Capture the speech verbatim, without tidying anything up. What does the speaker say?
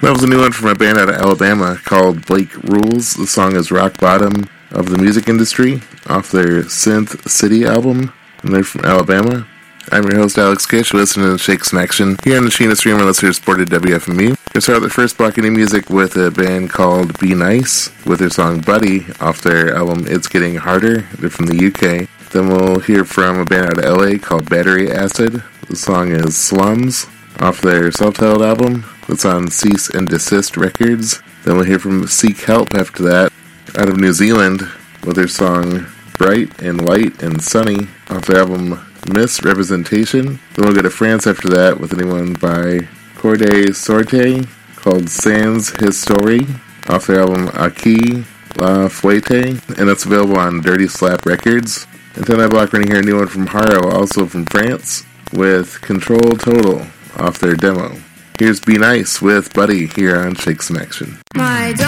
That was a new one from a band out of Alabama called Blake Rules. The song is Rock Bottom of the Music Industry off their Synth City album, and they're from Alabama. I'm your host, Alex Kitch. You're listening to Shakes in Action here on the Sheena Stream and listeners supported W F M E. We'll start the first block of new music with a band called Be Nice with their song Buddy off their album It's Getting Harder. They're from the U K. Then we'll hear from a band out of L A called Battery Acid. The song is Slums off their self-titled album that's on Cease and Desist Records. Then we'll hear from Seek Help after that out of New Zealand with their song Bright and Light and Sunny off their album Misrepresentation. Then we'll go to France after that with a new one by Corday Sorte called Sans History off their album Aquí La Fuente, and that's available on Dirty Slap Records. And then that block we're going to hear a new one from Haro, also from France, with Control Total off their demo. Here's Be Nice with Buddy here on Shakes in Action. My